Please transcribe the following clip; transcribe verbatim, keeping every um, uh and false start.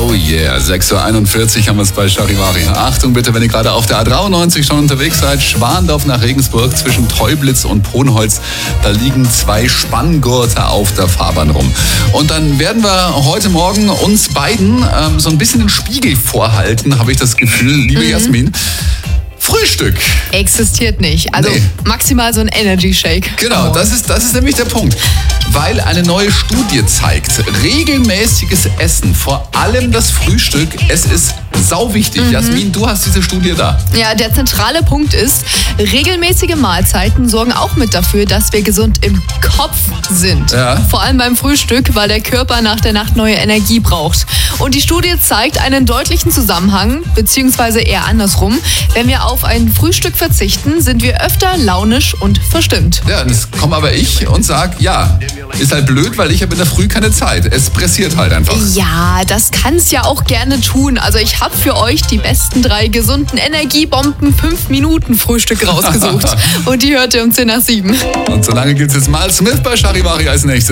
Oh yeah, sechs Uhr einundvierzig haben wir es bei Charivari. Achtung bitte, wenn ihr gerade auf der A dreiundneunzig schon unterwegs seid, Schwandorf nach Regensburg zwischen Teublitz und Ponholz, da liegen zwei Spanngurte auf der Fahrbahn rum. Und dann werden wir heute Morgen uns beiden ähm, so ein bisschen den Spiegel vorhalten, habe ich das Gefühl, liebe mhm. Jasmin. Frühstück. Existiert nicht. Also nee. Maximal so ein Energy Shake. Genau, das ist, das ist nämlich der Punkt. Weil eine neue Studie zeigt, regelmäßiges Essen, vor allem das Frühstück, es ist sau wichtig. Mhm. Jasmin, du hast diese Studie da. Ja, der zentrale Punkt ist, regelmäßige Mahlzeiten sorgen auch mit dafür, dass wir gesund im Kopf sind. Ja. Vor allem beim Frühstück, weil der Körper nach der Nacht neue Energie braucht. Und die Studie zeigt einen deutlichen Zusammenhang, beziehungsweise eher andersrum. Wenn wir auf ein Frühstück verzichten, sind wir öfter launisch und verstimmt. Ja, jetzt komme aber ich und sage, ja, ist halt blöd, weil ich habe in der Früh keine Zeit. Es pressiert halt einfach. Ja, das kann's ja auch gerne tun. Also ich habe für euch die besten drei gesunden Energiebomben fünf Minuten Frühstück rausgesucht. Und die hört ihr um zehn nach sieben. Und solange gibt's jetzt Mal Smith bei Charivari als nächstes.